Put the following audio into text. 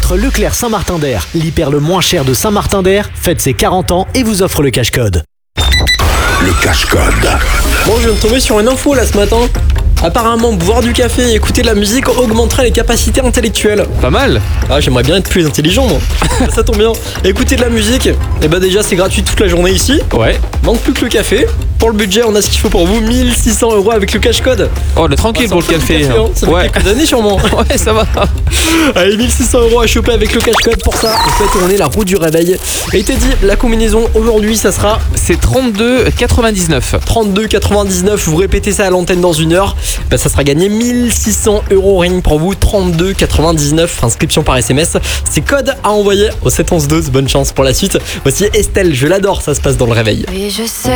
rencontre Leclerc Saint-Martin-d'Air, l'hyper le moins cher de Saint-Martin-d'Air, fête ses 40 ans et vous offre le cash-code. Le cash-code. Bon, je viens de tomber sur une info là ce matin. Apparemment, boire du café et écouter de la musique augmenterait les capacités intellectuelles. Pas mal. Ah, j'aimerais bien être plus intelligent, moi. Ça tombe bien. Écouter de la musique, et bah déjà c'est gratuit toute la journée ici. Ouais. Manque plus que le café. Pour le budget, on a ce qu'il faut pour vous, 1600 € avec le cash-code. Oh, on est tranquille pour le café. Ça fait Ouais. quelques années sûrement. Ouais, ça va. Allez, 1600 € à choper avec le cash-code. Pour ça, on fait tourner la roue du réveil. Et il t'a dit, la combinaison aujourd'hui, ça sera C'est 32,99. 32,99. Vous répétez ça à l'antenne dans une heure. Bah, ça sera gagné 1600 € rien que pour vous. 32,99. Inscription par SMS. C'est code à envoyer au 711-12. Bonne chance pour la suite. Voici Estelle, je l'adore. Ça se passe dans le réveil. Oui, je sais.